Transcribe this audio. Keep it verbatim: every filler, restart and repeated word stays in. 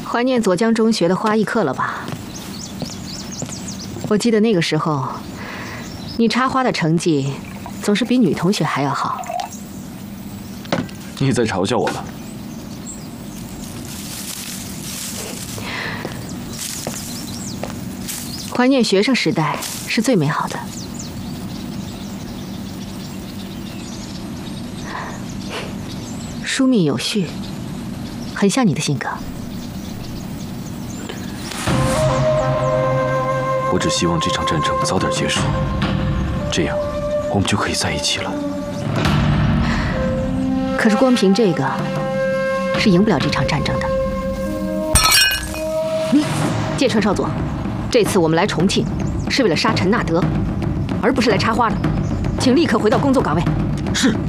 怀念左江中学的花艺课了吧？我记得那个时候，你插花的成绩总是比女同学还要好。 你在嘲笑我吧？ 怀念学生时代是最美好的。疏密有序，很像你的性格。 我只希望这场战争早点结束，这样我们就可以在一起了。 可是光凭这个，是赢不了这场战争的。你，芥川少佐，这次我们来重庆，是为了杀陈纳德，而不是来插花的，请立刻回到工作岗位。 是。